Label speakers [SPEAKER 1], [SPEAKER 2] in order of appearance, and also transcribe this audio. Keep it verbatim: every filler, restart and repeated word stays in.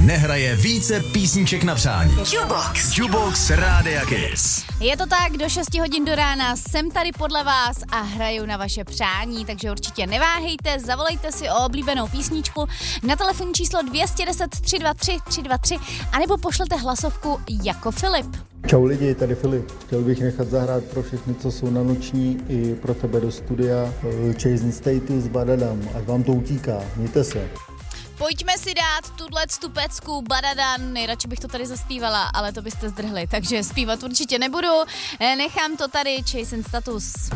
[SPEAKER 1] nehraje více písniček na přání.
[SPEAKER 2] Jukebox.
[SPEAKER 1] Jukebox Rádia Kiss.
[SPEAKER 3] Je to tak, do šesti hodin do rána jsem tady podle vás a hraju na vaše přání, takže určitě neváhejte, zavolejte si o oblíbenou písničku na telefonní číslo dvě deset tři dva tři tři dva tři anebo pošlete hlasovku jako Filip.
[SPEAKER 4] Čau lidi, tady Filip. Chtěl bych nechat zahrát pro všechny, co jsou na noční, i pro tebe do studia Chasing Status Badadam, ať vám to utíká. Mějte se.
[SPEAKER 3] Pojďme si dát tuhle tu pecku Badadan, nejradši bych to tady zaspívala, ale to byste zdrhli, takže zpívat určitě nebudu, nechám to tady, Chasing Status.